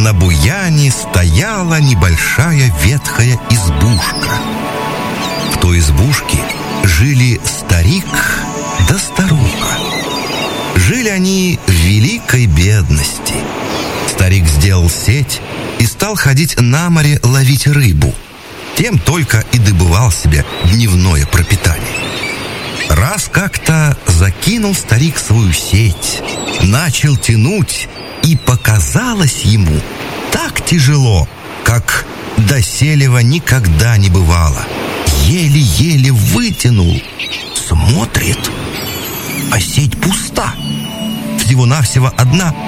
На буяне стояла небольшая ветхая избушка. В той избушке жили старик да старуха. Жили они в великой бедности. Старик сделал сеть и стал ходить на море ловить рыбу. Тем только и добывал себе дневное пропитание. Раз как-то закинул старик свою сеть, начал тянуть, и показалось ему так тяжело, как доселева никогда не бывало. Еле-еле вытянул, смотрит, а сеть пуста. Всего-навсего одна